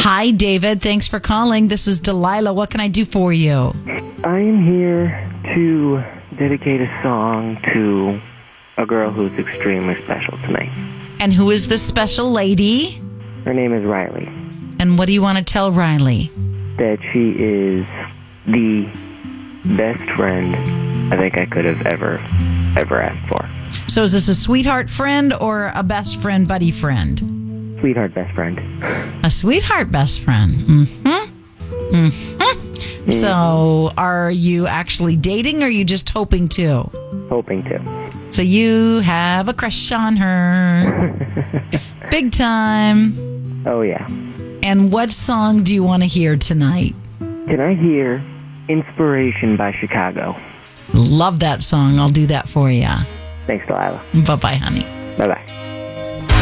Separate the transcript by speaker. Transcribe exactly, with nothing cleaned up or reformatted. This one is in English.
Speaker 1: Hi, David. Thanks for calling. This is Delilah. What can I do for you?
Speaker 2: I am here to dedicate a song to a girl who's extremely special to me.
Speaker 1: And who is this special lady?
Speaker 2: Her name is Riley.
Speaker 1: And what do you want to tell Riley?
Speaker 2: That she is the best friend I think I could have ever, ever asked for.
Speaker 1: So is this a sweetheart friend or a best friend, buddy friend?
Speaker 2: Sweetheart best friend.
Speaker 1: A sweetheart best friend. Mm-hmm. Mm-hmm. Mm. So are you actually dating or are you just hoping to?
Speaker 2: Hoping to.
Speaker 1: So you have a crush on her. Big time.
Speaker 2: Oh, yeah.
Speaker 1: And what song do you want to hear tonight?
Speaker 2: Can I hear Inspiration by Chicago?
Speaker 1: Love that song. I'll do that for you.
Speaker 2: Thanks, Delilah.
Speaker 1: Bye-bye, honey.
Speaker 2: Bye-bye.